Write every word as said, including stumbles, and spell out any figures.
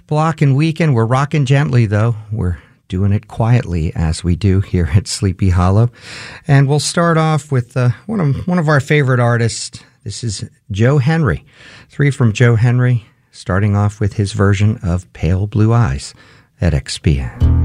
block and weekend. We're rocking gently, though. We're doing it quietly, as we do here at Sleepy Hollow. And we'll start off with uh, one of one of our favorite artists. This is Joe Henry. Three from Joe Henry, starting off with his version of Pale Blue Eyes at X P N.